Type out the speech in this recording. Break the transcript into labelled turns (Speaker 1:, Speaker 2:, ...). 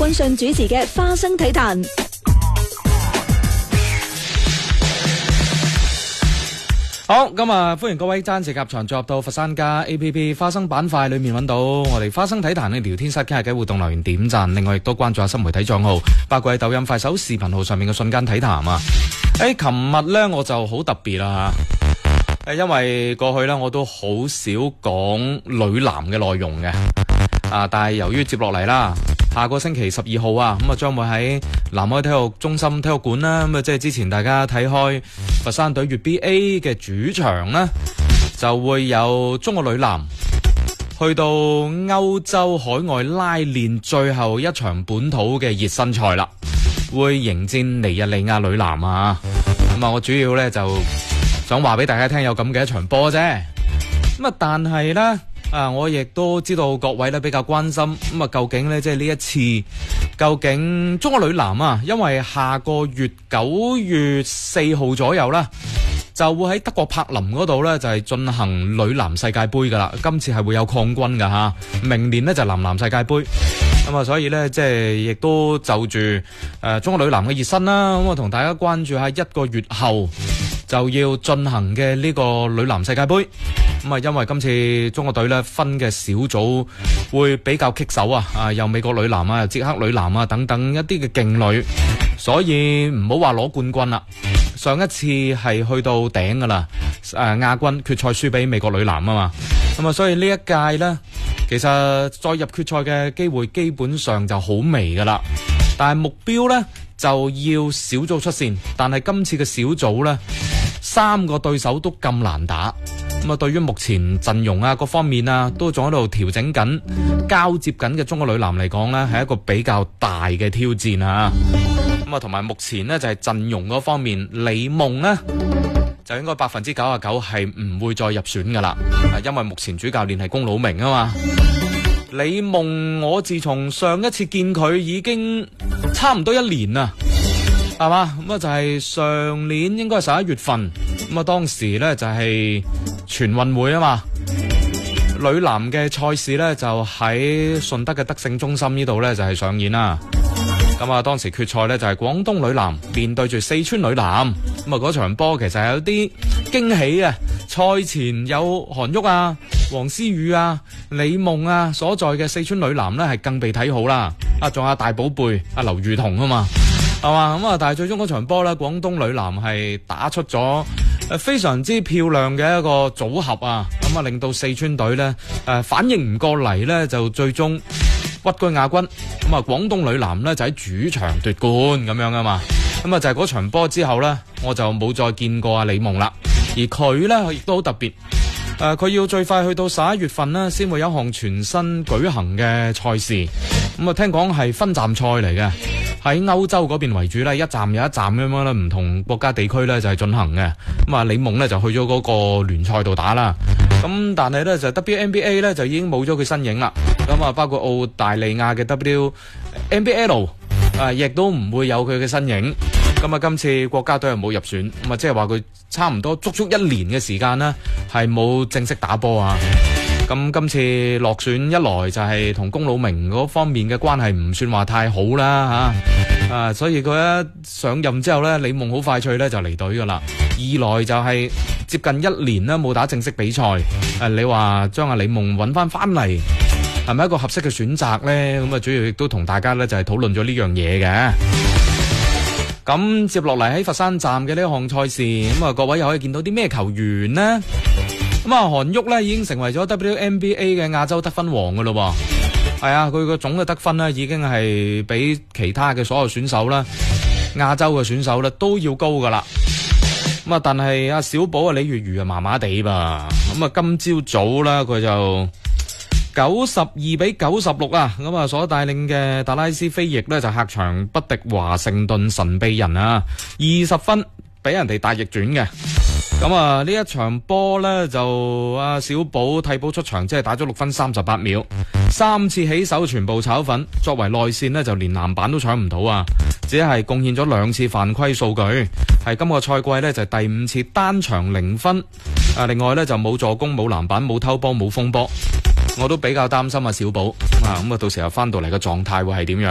Speaker 1: 君信主持嘅花生體壇。
Speaker 2: 好，咁啊，歡迎各位爭持夾場進入到佛山家 APP 花生板塊裏面揾到我哋花生體壇嘅聊天室傾下偈互動留言點讚，另外亦都關注下新媒體賬號，包括喺抖音、快手視頻號上面嘅瞬間體壇啊。琴日呢我就好特別啦吓，因為過去呢我都好少講女籃嘅內容嘅，但係由於接落嚟啦。下個星期12號啊，咁啊將會喺南海體育中心體育館啦，咁啊即係之前大家睇開佛山隊粵 BA 嘅主場啦，就會有中國女籃去到歐洲海外拉練最後一場本土嘅熱身賽啦，會迎戰尼日利亞女籃啊。咁啊，我主要呢就想話俾大家聽有咁嘅一場波啫。咁啊，但係呢。我亦都知道各位咧比較關心，咁啊究竟咧即係呢一次，究竟中國女籃啊，因為下個月9月4號左右啦，就會喺德國柏林嗰度咧就係進行女籃世界盃噶啦，今次係會有擴軍噶吓，明年呢就男籃世界盃，咁啊所以咧即係亦都就住中國女籃嘅熱身啦，咁啊同大家關注下一個月後就要進行嘅呢個女籃世界盃。咁啊，因為今次中國隊咧分嘅小組會比較棘手啊，有美國女籃啊，有捷克女籃啊等等一啲嘅勁旅，所以唔好話攞冠軍啦。上一次係去到頂噶啦，亞軍決賽輸俾美國女籃啊嘛，咁啊，所以呢一屆呢，其實再入決賽嘅機會基本上就好微噶啦。但係目標呢，就要小組出線，但係今次嘅小組呢，3個對手都咁難打。咁啊，對於目前陣容啊各方面啊都仲喺度調整緊、交接緊嘅中國女籃嚟講呢，係一個比較大嘅挑戰啊。咁啊，同埋目前呢，就係陣容嗰方面，李夢呢就應該99%係唔會再入選噶啦，因為目前主教練係龔魯明啊嘛。李夢我自從上一次見佢已經差唔多1年啦，係嘛？咁啊就係上年應該係11月份，咁啊當時呢就係全運會啊嘛，女籃嘅賽事呢就喺順德嘅德勝中心呢度呢就係上演啦。咁啊當時決賽呢就係廣東女籃面對住四川女籃，咁啊嗰場波其實係有啲驚喜啊！賽前有韓旭啊、黃思雨啊、李夢啊所在嘅四川女籃呢係更被睇好啦。仲有大寶貝劉裕彤啊嘛，係嘛？咁啊但係最終嗰場波呢，廣東女籃係打出咗非常之漂亮嘅一個組合啊，咁啊令到四川隊呢反應唔過嚟呢，就最終屈居亞軍。咁啊廣東女籃呢就喺主場奪冠咁樣啊嘛。咁啊就係嗰場波之後呢，我就冇再見過阿李夢啦。而佢呢亦都好特別，佢要最快去到11月份呢先會有一項全新舉行嘅賽事。咁啊聽講係分站賽嚟嘅，喺歐洲嗰邊為主咧，一站有一站咁樣咧，唔同國家地區咧就係進行嘅。咁啊李夢呢就去咗嗰個聯賽度打啦。咁但係咧就 WNBA 咧就已經冇咗佢身影啦。咁啊包括澳大利亞嘅 WNBL 亦都唔會有佢嘅身影。咁啊今次國家隊係冇入選，咁啊即係話佢差唔多足足1年嘅時間呢係冇正式打波啊。咁今次落選一來就係同龔魯明嗰方面嘅關係唔算話太好啦吓，所以佢一上任之後呢，李夢好快脆呢就離隊噶啦。二來就係接近1年呢冇打正式比賽，你話將阿李夢揾翻嚟係咪一個合適嘅選擇呢？咁啊主要亦都同大家呢就係討論咗呢樣嘢嘅。咁接落嚟喺佛山站嘅呢一項賽事，咁啊各位又可以見到啲咩球員呢？咁啊韓旭呢已經成為咗 WNBA 嘅亞洲得分王噶咯，係啊，佢個總嘅得分呢已經係比其他嘅所有選手啦，亞洲嘅選手呢都要高噶啦。咁啊但係阿小寶啊李月如啊麻麻地噃，咁啊今朝早啦佢就92-96啊，咁啊所帶領嘅達拉斯飛翼呢就客場不敵華盛頓神秘人啊，20分俾人哋大逆轉嘅。咁啊呢一場波呢就阿小寶替補出場，即係打咗6分38秒，3次起手全部炒粉，作為內線呢就連籃板都搶唔到啊，只係貢獻咗2次犯規數據，係今個賽季呢就係第5次單場0分，另外呢就冇助攻、冇籃板、冇偷波、冇封波。我都比較擔心啊小寶，咁啊到時候翻到嚟嘅狀態會係點樣？